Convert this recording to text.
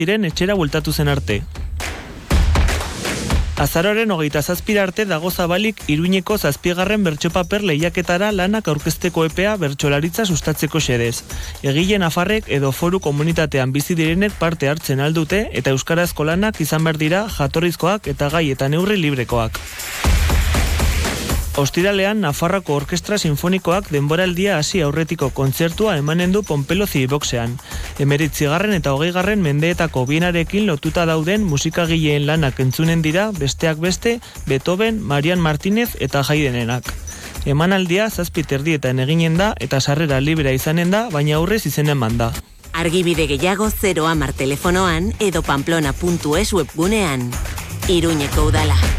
ziren etxera bueltatu zen arte. Azaroaren 27 arte dago zabalik Iruñeko 7. bertsopaper lehiaketara lanak aurkezteko epea bertsolaritza sustatzeko xedez. Egile nafarrek edo foru komunitatean bizi direnek parte hartzen aldute eta euskarazko lanak izan behar dira jatorrizkoak eta gai eta neurri librekoak. Ostiralean, Nafarroako Orkestra Sinfonikoak denboraldia hasi aurretiko kontzertua emanen du Pompelo Zibiboxean. 19. eta 20. mendeetako bienarekin lotuta dauden musikagileen lanak entzunen dira, besteak beste, Beethoven, Marian Martínez eta Haydenenak. Emanaldia 7:30 eginen da eta sarrera librea izanen da, baina aurrez izenen manda. Argibide gehiago 010 telefonoan edo pamplona.es webgunean. Iruñeko udala.